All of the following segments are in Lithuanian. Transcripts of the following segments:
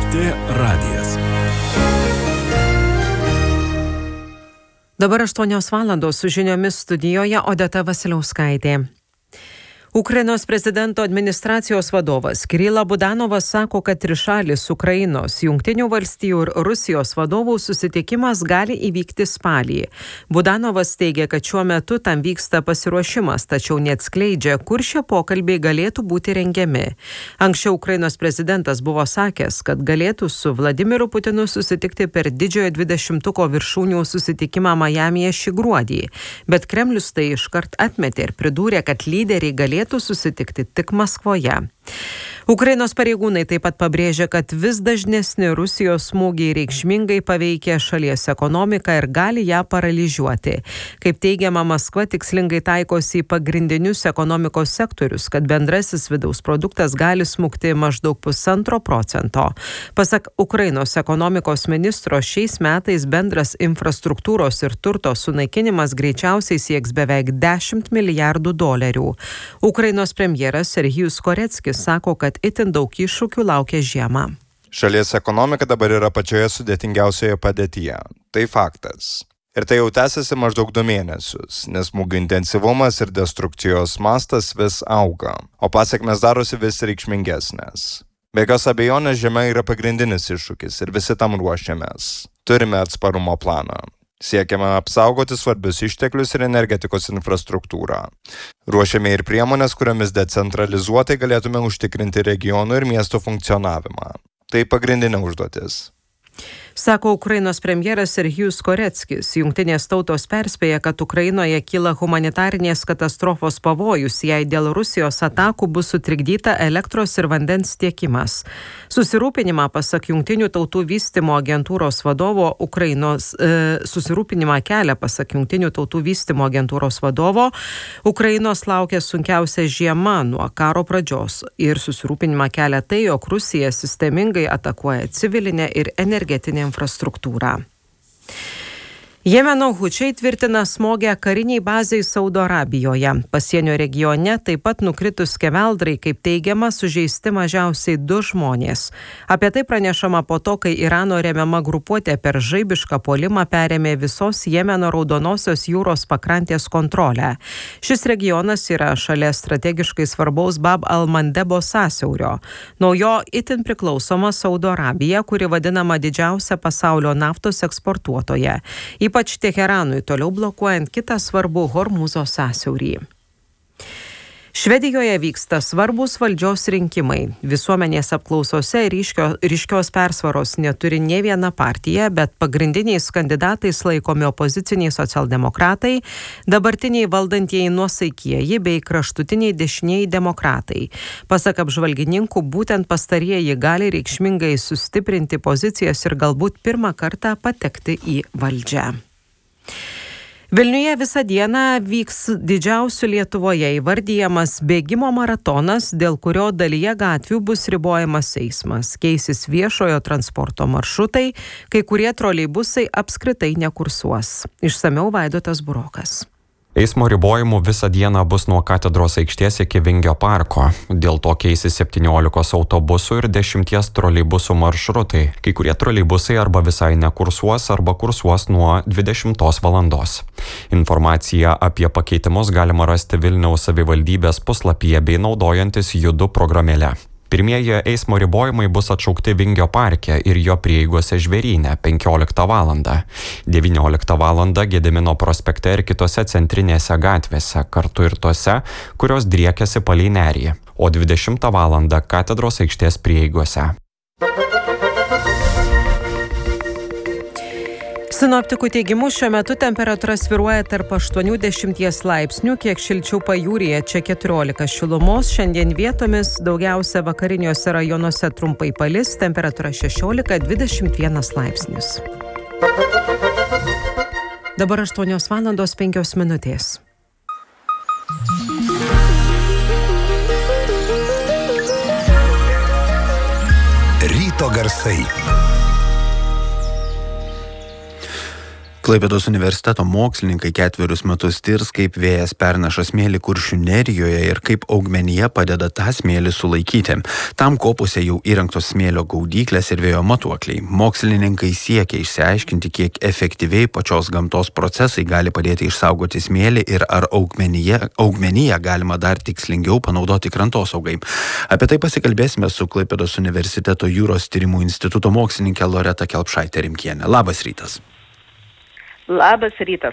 LRT radijas. Dabar 8 valandos su žiniomis studijoje Odeta Vasiliauskaitė. Ukrainos prezidento administracijos vadovas Kirila Budanovas sako, kad trišalis Ukrainos, Jungtinių valstijų ir Rusijos vadovų susitikimas gali įvykti spalį. Budanovas teigia, kad šiuo metu tam vyksta pasiruošimas, tačiau neatskleidžia, kur šie pokalbiai galėtų būti rengiami. Anksčiau Ukrainos prezidentas buvo sakęs, kad galėtų su Vladimiru Putinu susitikti per didžiojo 20-ko viršūnių susitikimą Majamyje šį gruodį, bet Kremlius tai iškart atmetė ir pridūrė, kad lyderiai galėtų susitikti tik Maskvoje. Ukrainos pareigūnai taip pat pabrėžia, kad vis dažnesni Rusijos smūgiai reikšmingai paveikia šalies ekonomiką ir gali ją paralyžiuoti. Kaip teigiama, Maskva tikslingai taikosi į pagrindinius ekonomikos sektorius, kad bendrasis vidaus produktas gali smukti maždaug 0,5%. Pasak Ukrainos ekonomikos ministro, šiais metais bendras infrastruktūros ir turto sunaikinimas greičiausiai sieks beveik $10 milijardų. Ukrainos premjeras Serhijus Koreckis sako, kad itin daug iššūkių laukia žiemą. Šalies ekonomika dabar yra pačioje sudėtingiausioje padėtyje. Tai faktas. Ir tai jau tęsiasi maždaug 2 mėnesius, nes smūgių intensyvumas ir destrukcijos mastas vis auga, o pasekmės darosi vis reikšmingesnės. Be jokios abejonės žiema yra pagrindinis iššūkis ir visi tam ruošiamės. Turime atsparumo planą. Siekiame apsaugoti svarbius išteklius ir energetikos infrastruktūrą. Ruošiame ir priemonės, kuriomis decentralizuotai galėtume užtikrinti regionų ir miestų funkcionavimą. Tai pagrindinė užduotis. Sako Ukrainos premjeras Serhijus Koreckis. Jungtinės tautos perspėja, kad Ukrainoje kyla humanitarinės katastrofos pavojus, jei dėl Rusijos atakų bus sutrikdyta elektros ir vandens tiekimas. Susirūpinimą, pasak Jungtinių tautų vystymo agentūros vadovo, susirūpinimą kelia, pasak Jungtinių tautų vystymo agentūros vadovo, Ukrainos laukia sunkiausia žiema nuo karo pradžios. Ir susirūpinimą kelia tai, jog Rusija sistemingai atakuoja civilinę ir energetinę infrastruktūrą. Jemeno hučiai tvirtina smogę kariniai bazei Saudo Arabijoje. Pasienio regione taip pat nukritus skeveldrai, kaip teigiama, sužeisti mažiausiai 2 žmonės. Apie tai pranešama po to, kai Irano remiama grupuotė per žaibišką puolimą perėmė visos Jemeno Raudonosios jūros pakrantės kontrolę. Šis regionas yra šalia strategiškai svarbaus Bab al-Mandebo sąsiaurio. Nuo jo itin priklausoma Saudo Arabija, kuri vadinama didžiausia pasaulio naftos eksportuotoja. Ypač Teheranui toliau blokuojant kitą svarbų Hormūzo sąsiaurį. Švedijoje vyksta svarbus valdžios rinkimai. Visuomenės apklausose ryškios persvaros neturi nė viena partija, bet pagrindiniais kandidatais laikomi opoziciniai socialdemokratai, dabartiniai valdantieji nuosaikieji bei kraštutiniai dešinieji demokratai. Pasak apžvalgininkų, būtent pastarieji gali reikšmingai sustiprinti pozicijas ir galbūt pirmą kartą patekti į valdžią. Vilniuje visą dieną vyks didžiausiu Lietuvoje įvardijamas bėgimo maratonas, dėl kurio dalyje gatvių bus ribojamas eismas. Keisis viešojo transporto maršrutai, kai kurie troleibusai apskritai nekursuos. Išsamiau Vaidotas Burokas. Eismo ribojimų visą dieną bus nuo Katedros aikštės iki Vingio parko. Dėl to keisis 17 autobusų ir 10 troleibusų maršrutai. Kai kurie troleibusai arba visai nekursuos, arba kursuos nuo 20 valandos. Informaciją apie pakeitimus galima rasti Vilniaus savivaldybės puslapyje bei naudojantis Judu programėle. Pirmieji eismo ribojimai bus atšaukti Vingio parke ir jo prieigose Žvėryne 15 valandą. 19 valandą Gedimino prospekte ir kitose centrinėse gatvėse, kartu ir tose, kurios driekiasi palei Nerį, o 20 valandą Katedros aikštės prieigose. Sinoptikų teigimu šiuo metu temperatūra svyruoja tarp 80 laipsnių, kiek šilčiau pajūryje, čia 14 šilumos, šiandien vietomis daugiausia vakariniuose rajonuose trumpai palis, temperatūra 16-21 laipsnis. Dabar 8 valandos 5 minutės. Ryto garsai. Klaipėdos universiteto mokslininkai 4 metus tirs, kaip vėjas perneša smėlį Kuršių Nerijoje ir kaip augmenija padeda tą smėlį sulaikyti. Tam kopose jau įrengtos smėlio gaudyklės ir vėjo matuokliai. Mokslininkai siekia išsiaiškinti, kiek efektyviai pačios gamtos procesai gali padėti išsaugoti smėlį ir ar augmeniją galima dar tikslingiau panaudoti krantosaugai. Apie tai pasikalbėsime su Klaipėdos universiteto jūros tyrimų instituto mokslininkė Loreta Kelpšaitė-Rimkienė. Labas rytas. Labas rytas.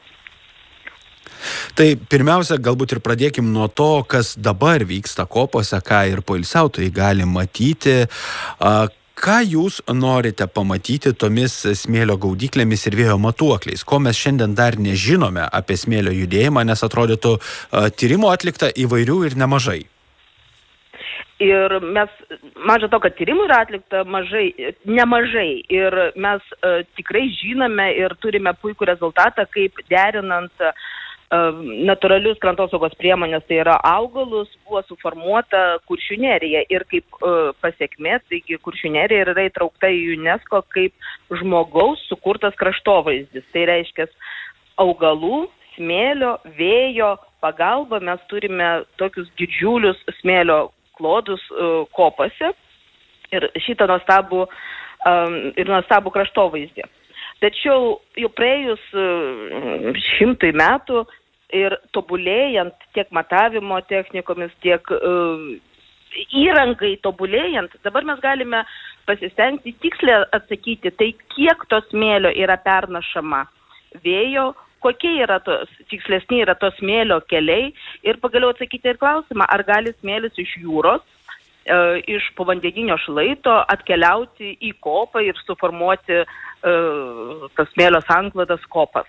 Tai pirmiausia, galbūt ir pradėkim nuo to, kas dabar vyksta kopose, ką ir poilsiautojai gali matyti. Ką jūs norite pamatyti tomis smėlio gaudyklėmis ir vėjo matuokliais? Ko mes šiandien dar nežinome apie smėlio judėjimą, nes atrodytų tyrimų atlikta įvairių ir nemažai. Ir mes, maža to, kad tyrimų yra atlikta nemažai. Ir mes tikrai žinome ir turime puikų rezultatą, kaip derinant natūralius krantosaugos priemonės, tai yra augalus, buvo suformuota Kuršių Nerija. Ir kaip pasekmė, taigi Kuršių Nerija yra įtraukta į UNESCO kaip žmogaus sukurtas kraštovaizdis. Tai reiškia augalų, smėlio, vėjo pagalba mes turime tokius didžiulius smėlio klodus kopose ir šitą nuostabų kraštovaizdį. Tačiau jau praėjus 100 metų ir tobulėjant tiek matavimo technikomis, tiek įrangai tobulėjant, dabar mes galime pasistengti tiksliai atsakyti, tai kiek to smėlio yra pernašama vėjo, kokie tikslesni yra to smėlio keliai ir pagaliau atsakyti ir klausimą, ar gali smėlis iš jūros, iš povandeninio šlaito atkeliauti į kopą ir suformuoti tas smėlio sanklodas kopas.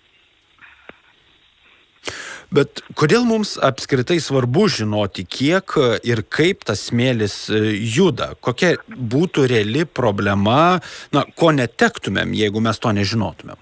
Bet kodėl mums apskritai svarbu žinoti, kiek ir kaip tas smėlis juda? Kokia būtų reali problema, ko netektumėm, jeigu mes to nežinotumėm?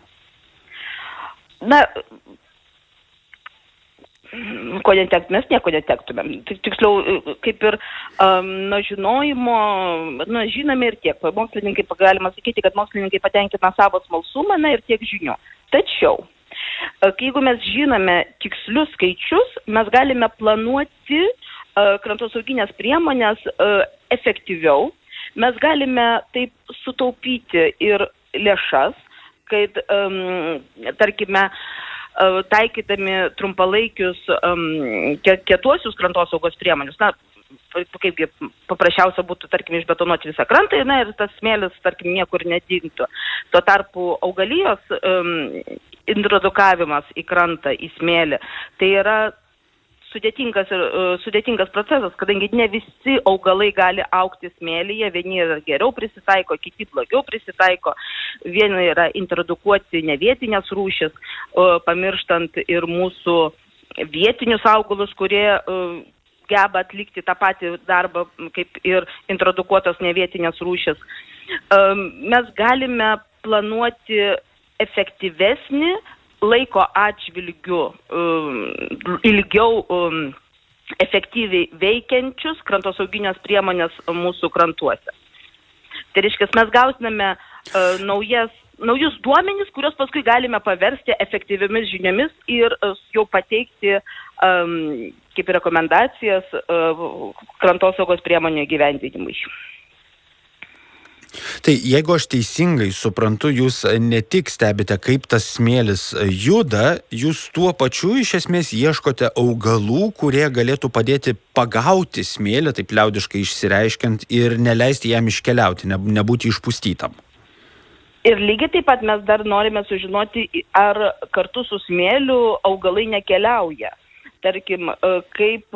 Ko netektumėm, mes nieko netektumėm. Tiksliau, kaip ir nuo žinojimo, žinome ir tiek. Mokslininkai, galima sakyti, kad mokslininkai patenkina savo smalsumą, ir tiek žinių. Tačiau, jeigu mes žinome tikslius skaičius, mes galime planuoti krantosauginės priemonės efektyviau. Mes galime taip sutaupyti ir lėšas, kad, tarkime, taikydami trumpalaikius kietuosius krantosaugos priemonius, kaipgi paprasčiausia būtų, tarkim, išbetonuoti visą krantą, ir tas smėlis, tarkim, niekur nedingtų. Tuo tarpu augalijos introdukavimas į krantą, į smėlį, tai yra sudėtingas procesas, kadangi ne visi augalai gali augti smėlyje, vieni geriau prisitaiko, kiti blogiau prisitaiko, vieni yra introdukuoti nevietinės rūšis, pamirštant ir mūsų vietinius augalus, kurie geba atlikti tą patį darbą kaip ir introdukuotos nevietinės rūšis. Mes galime planuoti efektyvesnį laiko atžvilgiu ilgiau efektyviai veikiančius krantosauginės priemonės mūsų krantuose. Tai reiškia, mes gausime naujus duomenis, kuriuos paskui galime paversti efektyviomis žiniomis ir jau pateikti kaip rekomendacijas krantosaugos priemonių įgyvendinimui. Tai jeigu aš teisingai suprantu, jūs ne tik stebite, kaip tas smėlis juda, jūs tuo pačiu iš esmės ieškote augalų, kurie galėtų padėti pagauti smėlį, taip liaudiškai išsireiškiant, ir neleisti jam iškeliauti, nebūti išpustytam. Ir lygiai taip pat mes dar norime sužinoti, ar kartu su smėliu augalai nekeliauja. Tarkim, kaip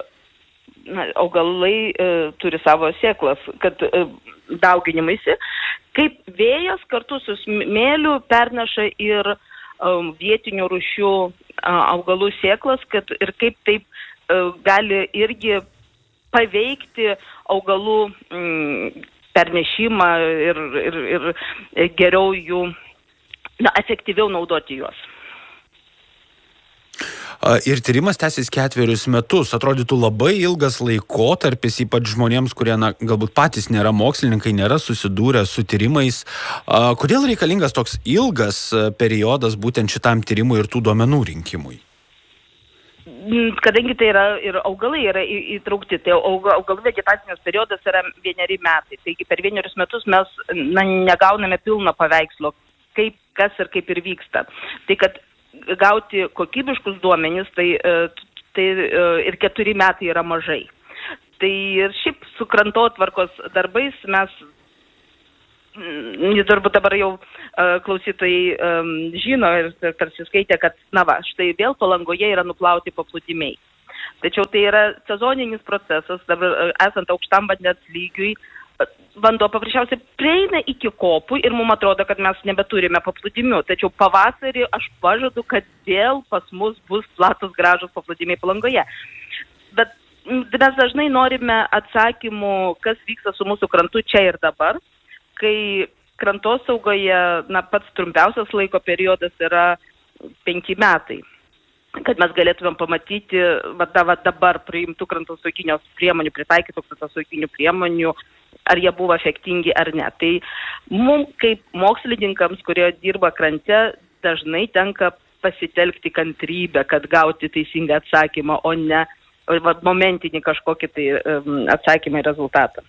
augalai turi savo sėklas, kad dauginimaisi, kaip vėjas kartu su smėliu perneša ir vietinių rūšių augalų sėklas, ir kaip taip gali irgi paveikti augalų pernešimą ir geriau jų, efektyviau naudoti juos. Ir tyrimas tęsis 4 metus. Atrodytų labai ilgas laikotarpis, ypač žmonėms, kurie galbūt patys nėra mokslininkai, nėra susidūrę su tyrimais. Kodėl reikalingas toks ilgas periodas būtent šitam tyrimui ir tų duomenų rinkimui? Kadangi tai yra ir augalai yra įtraukti, tai augalų vegetacinis periodas yra 1 metai. Taigi per 1 metus mes negauname pilno paveikslo, kas ir kaip ir vyksta. Tai kad gauti kokybiškus duomenis, tai ir 4 metai yra mažai. Tai ir šiaip su krantotvarkos darbais mes, turbūt dabar jau klausytojai žino ir tarsi skaitė, kad štai vėl Palangoje yra nuplauti paplūdimiai. Tačiau tai yra sezoninis procesas, dabar esant aukštam vandens lygiui, vanduo paprasčiausiai prieina iki kopų ir mums atrodo, kad mes nebeturime paplūdimių. Tačiau pavasarį aš pažadu, kad vėl pas mus bus platus gražus paplūdimiai Palangoje. Bet mes dažnai norime atsakymų, kas vyksta su mūsų krantu čia ir dabar, kai krantosaugoje pats trumpiausias laiko periodas yra 5 metai, kad mes galėtumėm pamatyti dabar priimtų krantosauginių priemonių, pritaikytų krantosauginių priemonių, ar jie buvo efektingi ar ne. Tai mums kaip mokslininkams, kurie dirba krante, dažnai tenka pasitelkti kantrybę, kad gauti teisingą atsakymą, o ne momentinį kažkokį tai atsakymą ir rezultatą.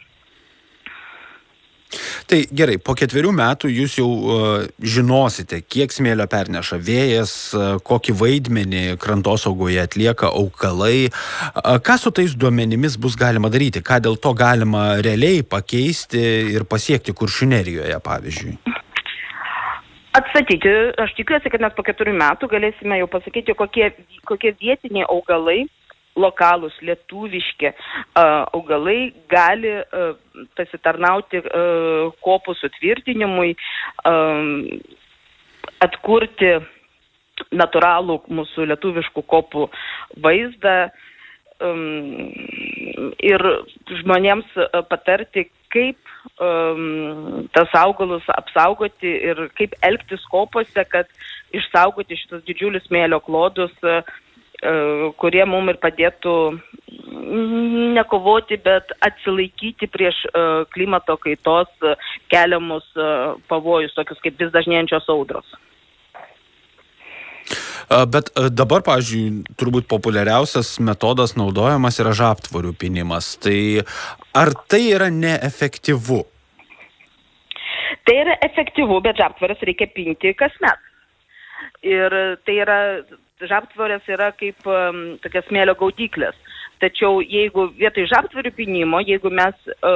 Tai gerai, po 4 metų jūs jau žinosite, kiek smėlio perneša vėjas, kokį vaidmenį krantosaugoje atlieka augalai. Ką su tais duomenimis bus galima daryti? Ką dėl to galima realiai pakeisti ir pasiekti Kuršių Nerijoje, pavyzdžiui? Atstatyti, aš tikiuosi, kad mes po 4 metų galėsime jau pasakyti, kokie vietiniai augalai, lokalūs, lietuviški augalai gali pasitarnauti kopų sutvirtinimui, atkurti natūralų mūsų lietuviškų kopų vaizdą ir žmonėms patarti, kaip tas augalus apsaugoti ir kaip elgtis kopose, kad išsaugoti šitus didžiulius smėlio klodus, kurie mums ir padėtų nekovoti, bet atsilaikyti prieš klimato kaitos keliamus pavojus, tokius kaip vis dažnėjančios audros. Bet dabar, pavyzdžiui, turbūt populiariausias metodas naudojamas yra žabtvorių pynimas. Tai ar tai yra neefektyvu? Tai yra efektyvu, bet žabtvoras reikia pinti kasmet. Ir tai yra žabtvorės yra kaip tokia smėlio gaudyklės. Tačiau jeigu vietoj žabtvorių pynimo, jeigu mes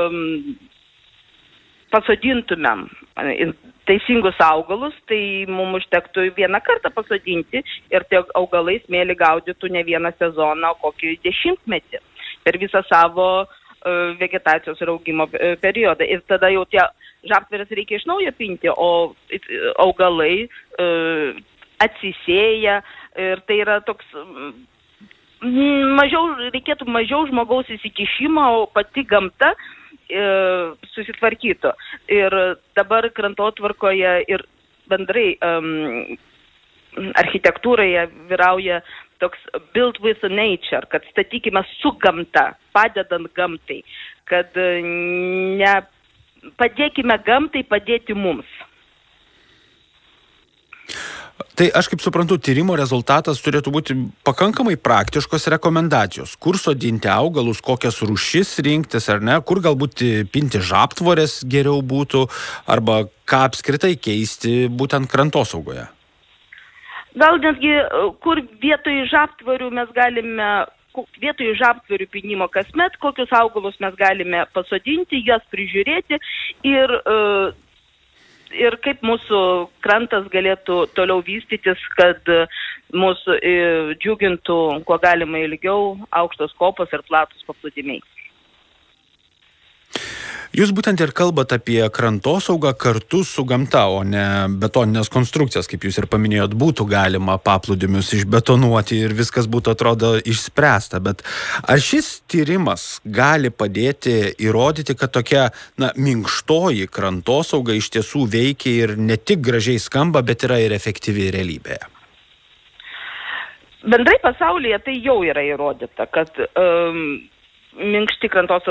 pasodintumėm teisingus augalus, tai mums užtektų vieną kartą pasodinti ir tie augalai smėlį gaudytų ne vieną sezoną, o kokį 10-metį per visą savo vegetacijos ir augimo periodą. Ir tada jau tie žabtvorės reikia iš naujo pinti, o augalai atsisėja ir tai yra toks reikėtų mažiau žmogaus įsikišimo, o pati gamta susitvarkytų. Ir dabar krantotvarkoje ir bendrai architektūroje vyrauja toks build with nature, kad statykime su gamta, padedant gamtai, kad padėkime gamtai padėti mums. Tai aš kaip suprantu, tyrimo rezultatas turėtų būti pakankamai praktiškos rekomendacijos. Kur sodinti augalus, kokias rūšis rinktis ar ne, kur galbūt pinti žabtvorės geriau būtų, arba ką apskritai keisti būtent krantosaugoje. Gal netgi, kur vietoj žabtvorių mes galime, vietoj žabtvorių pynimo kasmet, kokius augalus mes galime pasodinti, juos prižiūrėti ir kaip mūsų krantas galėtų toliau vystytis, kad mūsų džiugintų, kuo galima ilgiau, aukštos kopos ir platus paplūdimiai. Jūs būtent ir kalbat apie krantosaugą kartu su gamta, o ne betoninės konstrukcijas, kaip jūs ir paminėjot, būtų galima paplūdimius išbetonuoti ir viskas būtų, atrodo, išspręsta. Bet ar šis tyrimas gali padėti įrodyti, kad tokia minkštoji krantosauga iš tiesų veikia ir ne tik gražiai skamba, bet yra ir efektyvi realybėje? Bendrai pasaulyje tai jau yra įrodyta, kad minkštosios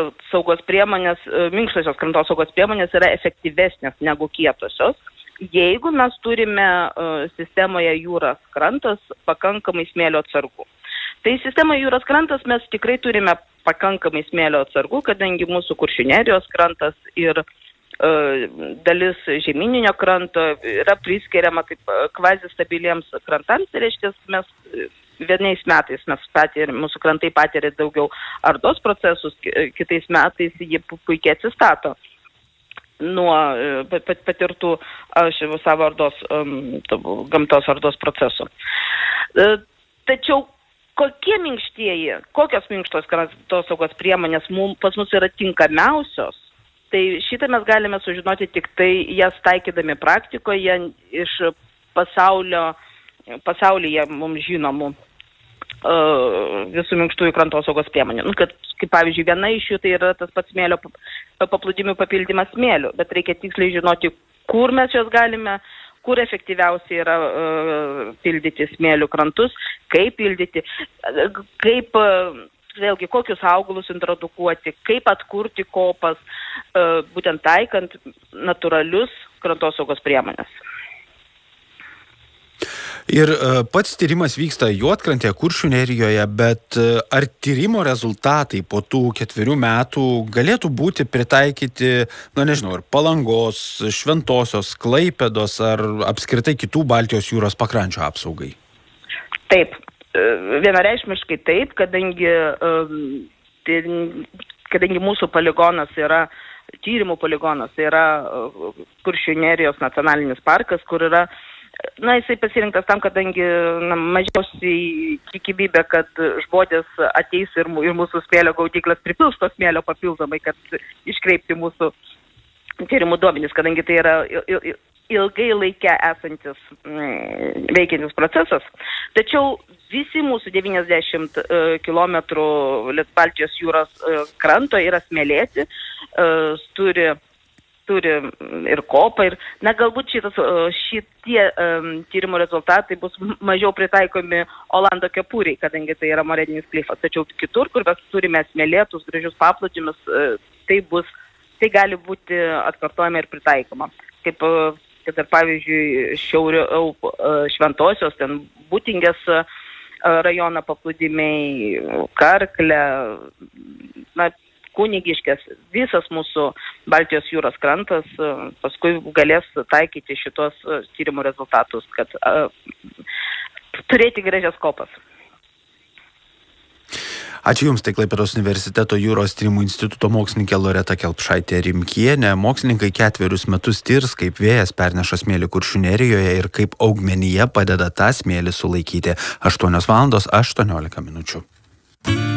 krantos saugos priemonės yra efektyvesnės negu kietosios, jeigu mes turime sistemoje jūros krantas pakankamai smėlio atsargų. Tai sistemoje jūros krantas mes tikrai turime pakankamai smėlio atsargų, kadangi mūsų Kuršių nerijos krantas ir dalis žemyninio kranto yra priskiriama kaip kvazistabiliems krantams, tai reiškia, mes vienais metais mūsų krantai patiria daugiau ardos procesus, kitais metais jie puikiai atsistato nuo patirtų savo ardos, gamtos ardos procesų. Tačiau kokios minkštos krantos saugos priemonės pas mus yra tinkamiausios, tai šitą mes galime sužinoti tik tai jas taikydami praktikoje iš pasaulyje mums žinomų visų minkštųjų krantos saugos priemonių. Kaip pavyzdžiui, viena iš jų tai yra tas pats smėlio paplūdimių papildymas smėliu, bet reikia tiksliai žinoti, kur mes jos galime, kur efektyviausiai yra pildyti smėlių krantus, kaip pildyti, vėlgi, kokius augalus introdukuoti, kaip atkurti kopas, būtent taikant natūralius krantos saugos priemonės. Ir pats tyrimas vyksta Juodkrantėje, Kuršių nerijoje, bet ar tyrimo rezultatai po tų 4 metų galėtų būti pritaikyti, ir Palangos, Šventosios, Klaipėdos ar apskritai kitų Baltijos jūros pakrančių apsaugai? Taip. Vienareikšmiškai taip, kadangi mūsų poligonas yra, tyrimų poligonas yra Kuršių nerijos nacionalinis parkas, kur yra, jisai pasirinktas tam, kadangi mažiausiai tikimybė, kad žmonės ateis ir mūsų smėlio gaudyklas pripils to smėlio papildomai, kad iškreipti mūsų tyrimų duomenys, kadangi tai yra ilgai laike esantis veikiantis procesas. Tačiau visi mūsų 90 km Baltijos jūros kranto yra smėlėti, turi ir kopą. Ir, galbūt šitie tyrimo rezultatai bus mažiau pritaikomi Olando kepūriai, kadangi tai yra moreninis klifas. Tačiau kitur, kur mes turime smėlėtus, gražius paplūdimius, tai gali būti atkartojama ir pritaikoma. Kaip ir pavyzdžiui Šventosios, ten Būtingės rajono paplūdimiai, Karklė, Kunigiškės, visas mūsų Baltijos jūros krantas paskui galės taikyti šitos tyrimų rezultatus, kad turėti gražias kopas. Ačiū Jums, tai Klaipėdos universiteto jūros tyrimų instituto mokslininkė Loreta Kelpšaitė-Rimkienė. Mokslininkai 4 metus tirs, kaip vėjas perneša smėlį Kuršių nerijoje ir kaip augmenija padeda tą smėlį sulaikyti. 8:18 min.